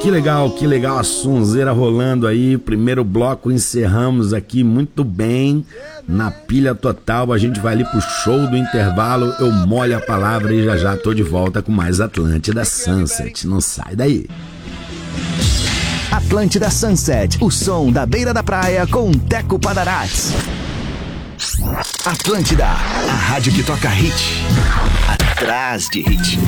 que legal, a sonzeira rolando aí, primeiro bloco encerramos aqui muito bem, na pilha total, a gente vai ali pro show do intervalo, eu molho a palavra e já tô de volta com mais Atlântida Sunset, não sai daí. Atlântida Sunset, o som da beira da praia com Teco Padarats. Atlântida, a rádio que toca hit, atrás de hit.